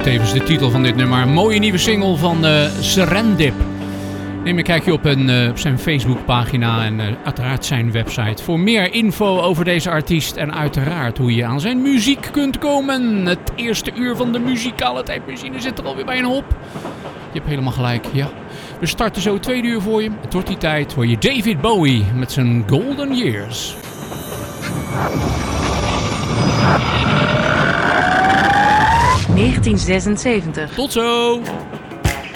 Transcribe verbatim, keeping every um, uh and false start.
tevens de titel van dit nummer. Een mooie nieuwe single van uh, Serendip. Neem een kijkje op, een, uh, op zijn Facebookpagina en uh, uiteraard zijn website voor meer info over deze artiest en uiteraard hoe je aan zijn muziek kunt komen. Het eerste uur van de muzikale tijdmachine zit er alweer bij een hop. Je hebt helemaal gelijk, ja. We starten zo het tweede uur voor je. Het wordt die tijd voor je David Bowie met zijn Golden Years. negentien zesenzeventig. Tot zo!